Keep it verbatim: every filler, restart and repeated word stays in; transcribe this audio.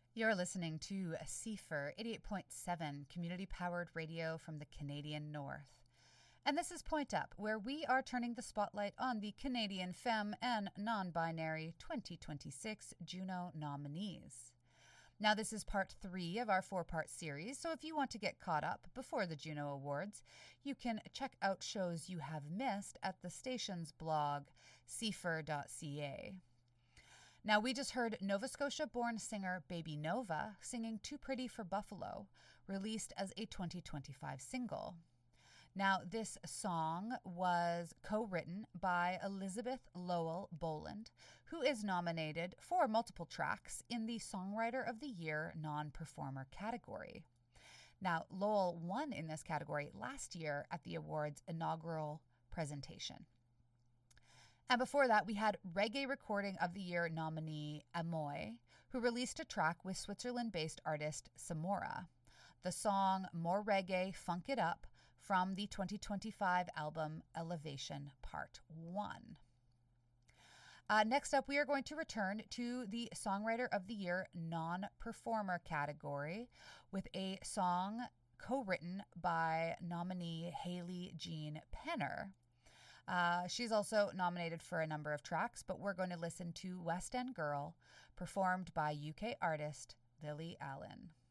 You're listening to C F R eighty-eight point seven community-powered radio from the Canadian North. And this is Point Up, where we are turning the spotlight on the Canadian Femme and Non-Binary twenty twenty-six Juno nominees. Now, this is part three of our four-part series, so if you want to get caught up before the Juno Awards, you can check out shows you have missed at the station's blog, c f r dot c a. Now, we just heard Nova Scotia-born singer Baby Nova singing Too Pretty for Buffalo, released as a twenty twenty-five single. Now, this song was co-written by Elizabeth Lowell Boland, who is nominated for multiple tracks in the Songwriter of the Year non-performer category. Now, Lowell won in this category last year at the award's inaugural presentation. And before that, we had Reggae Recording of the Year nominee Amoy, who released a track with Switzerland-based artist Samora. The song More Reggae, Funk It Up from the twenty twenty-five album Elevation Part one. Uh, next up, we are going to return to the Songwriter of the Year non-performer category with a song co-written by nominee Hayley Jean Penner. Uh, she's also nominated for a number of tracks, but we're going to listen to West End Girl, performed by U K artist Lily Allen.